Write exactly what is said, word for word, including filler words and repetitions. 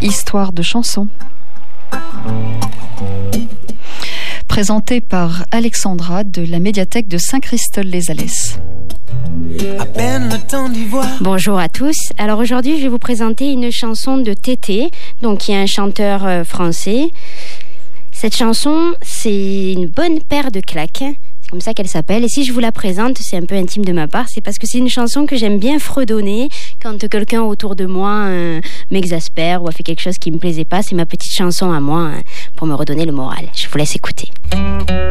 Histoire de chansons. Présenté par Alexandra de la médiathèque de Saint-Christol-les-Alès. À peine le temps d'y voir. Bonjour à tous. Alors aujourd'hui, je vais vous présenter une chanson de Tété, donc qui est un chanteur euh, français. Cette chanson, c'est une bonne paire de claques. C'est comme ça qu'elle s'appelle. Et si je vous la présente, c'est un peu intime de ma part. C'est parce que c'est une chanson que j'aime bien fredonner quand quelqu'un autour de moi euh, m'exaspère ou a fait quelque chose qui me plaisait pas. C'est ma petite chanson à moi hein, pour me redonner le moral. Je vous laisse écouter.